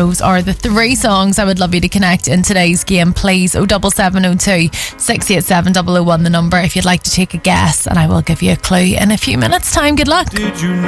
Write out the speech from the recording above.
those are the 3 songs I would love you to connect in today's game. Please, 07702 687 001, the number if you'd like to take a guess, and I will give you a clue in a few minutes' time. Good luck.